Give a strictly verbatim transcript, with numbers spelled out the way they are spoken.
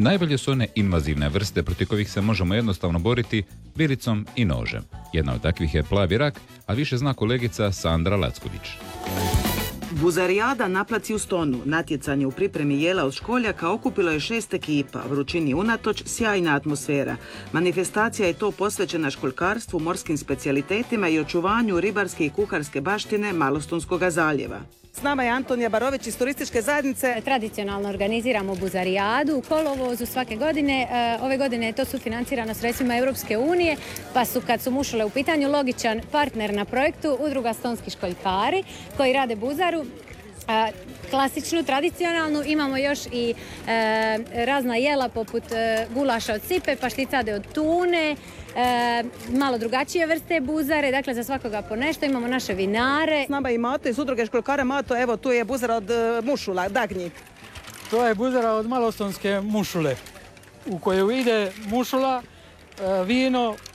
Najbolje su one invazivne vrste protiv kojih se možemo jednostavno boriti vilicom i nožem. Jedna od takvih je plavi rak, a više zna kolegica Sandra Lacković. Buzarijada na placi u Stonu, natjecanje u pripremi jela od školjaka, okupilo je šest ekipa, vrućini unatoč, sjajna atmosfera. Manifestacija je to posvećena školjkarstvu, morskim specijalitetima i očuvanju ribarske i kuharske baštine Malostonskog zaljeva. S nama je Antonija Barović iz turističke zajednice. Tradicionalno organiziramo buzarijadu u kolovozu svake godine. Ove godine je to sufinancirano sredstvima Europske unije, pa su, kad su mušule u pitanju, logičan partner na projektu Udruga Stonski školjkari koji rade buzaru. Klasičnu, tradicionalnu, imamo još i e, razna jela poput e, gulaša od sipe, pašticade od tune, e, malo drugačije vrste buzare, dakle za svakoga po nešto, imamo naše vinare. S nama i Mato iz Udruge školjkara. Mato, evo tu je buzara od uh, mušula, dagnji. To je buzara od malostonske mušule, u koju ide mušula, e, vino,